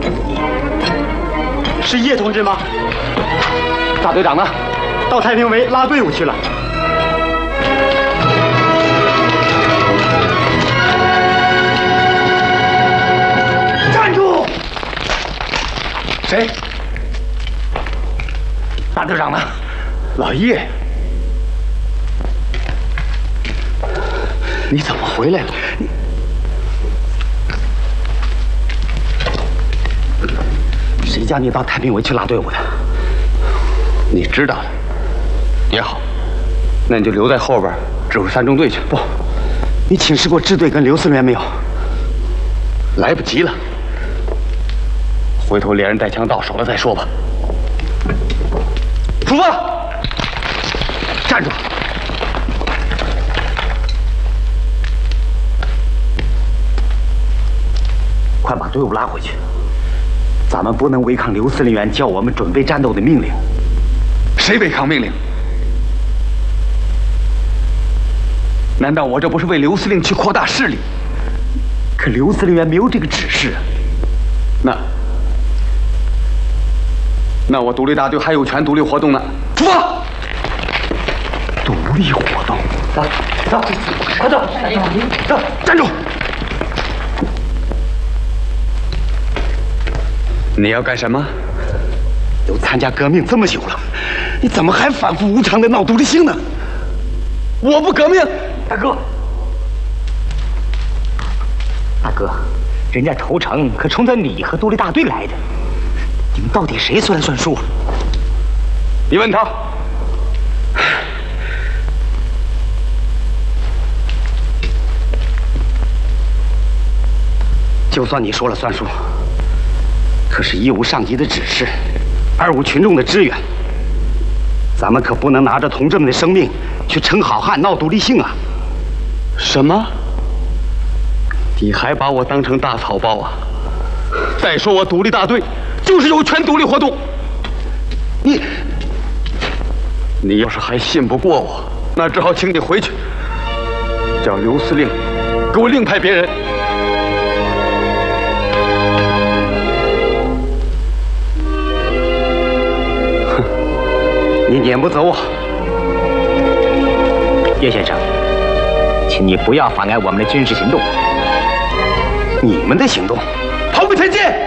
是叶同志吗？ 大队长呢？ 到太平围拉队伍去了。站住！ 谁？大队长呢？ 老叶，你怎么回来了？谁叫你到太平围去拉队伍的？ 你知道的也好，那你就留在后边指挥3中队去。 不，你请示过支队跟刘司令员没有？ 来不及了，回头连人带枪到手了再说吧。出发！站住！ 快把队伍拉回去！咱们不能违抗刘司令员叫我们准备战斗的命令。 谁违抗命令？难道我这不是为刘司令去扩大势力？ 可刘司令员没有这个指示。 那我独立大队还有权独立活动呢。出发！ 独立活动。走，快走！走，站住！ 你要干什么？ 都参加革命这么久了，你怎么还反复无常的闹独立性呢？ 我不革命， 大哥，人家投诚可冲着你和独立大队来的，你们到底谁说了算数？ 你问他。 就算你说了算数，可是一无上级的指示，二无群众的支援，咱们可不能拿着同志们的生命去称好汉闹独立性啊！ 什么？你还把我当成大草包啊？再说我独立大队就是有权独立活动。你要是还信不过我，那只好请你回去，叫刘司令给我另派别人。 你撵不走啊，叶先生，请你不要妨碍我们的军事行动。你们的行动， 跑步前进！